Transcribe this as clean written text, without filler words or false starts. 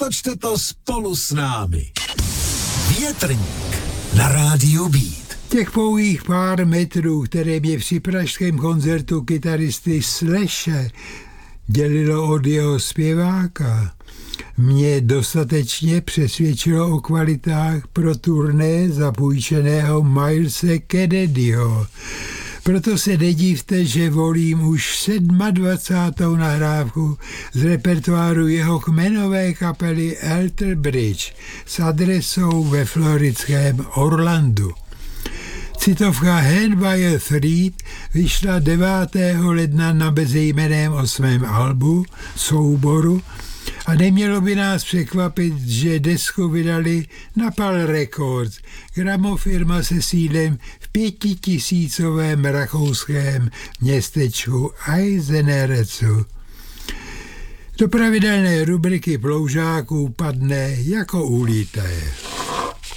Otočte to spolu s námi. Větrník na rádiu Beat. Těch pouhých pár metrů, které mě při pražském koncertu kytaristy Slashe dělilo od jeho zpěváka, mě dostatečně přesvědčilo o kvalitách pro turné zapůjčeného Milese Kennedyho. Proto se nedivte, že volím už 27. nahrávku z repertoáru jeho kmenové kapely Alter Bridge s adresou ve floridském Orlandu. Citovka Hand by a Thread vyšla 9. ledna na bezejmenném 8. albu souboru a nemělo by nás překvapit, že desku vydali Napalm Records, gramofirma se sídlem v 5000 rakouském městečku Eisenerzu. Do pravidelné rubriky ploužáků padne jako ulíté.